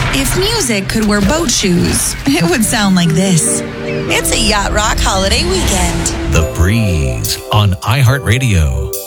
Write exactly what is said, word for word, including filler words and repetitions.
If music could wear boat shoes, it would sound like this. It's a Yacht Rock holiday weekend. The Breeze on iHeartRadio.